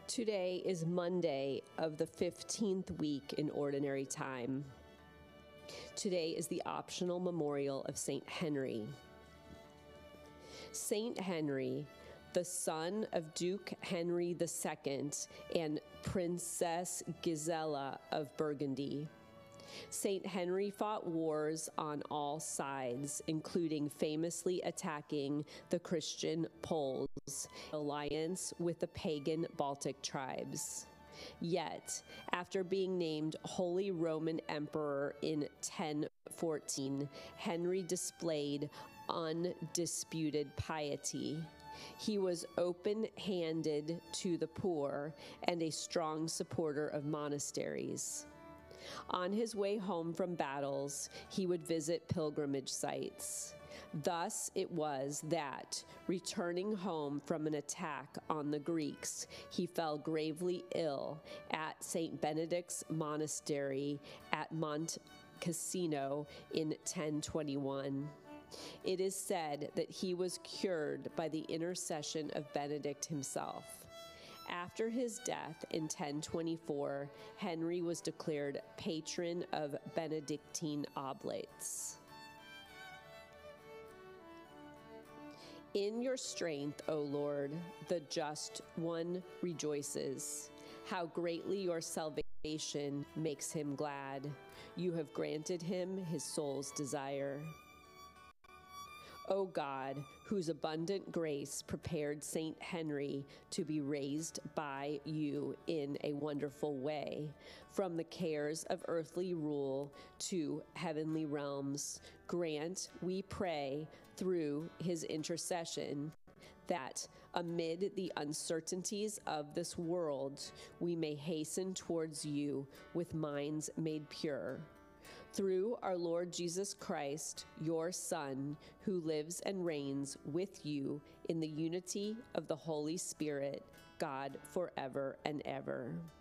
Today is Monday of the 15th week in Ordinary Time. Today is the optional memorial of Saint Henry. Saint Henry, the son of Duke Henry II and Princess Gisela of Burgundy. Saint Henry fought wars on all sides, including famously attacking the Christian Poles, alliance with the pagan Baltic tribes. Yet, after being named Holy Roman Emperor in 1014, Henry displayed undisputed piety. He was open-handed to the poor and a strong supporter of monasteries. On his way home from battles, he would visit pilgrimage sites. Thus it was that, returning home from an attack on the Greeks, he fell gravely ill at St. Benedict's Monastery at Monte Cassino in 1021. It is said that he was cured by the intercession of Benedict himself. After his death in 1024, Henry was declared patron of Benedictine Oblates. In your strength, O Lord, the just one rejoices. How greatly your salvation makes him glad. You have granted him his soul's desire. O God, whose abundant grace prepared Saint Henry to be raised by you in a wonderful way, from the cares of earthly rule to heavenly realms, grant, we pray, through his intercession, that amid the uncertainties of this world, we may hasten towards you with minds made pure. Through our Lord Jesus Christ, your Son, who lives and reigns with you in the unity of the Holy Spirit, God, forever and ever.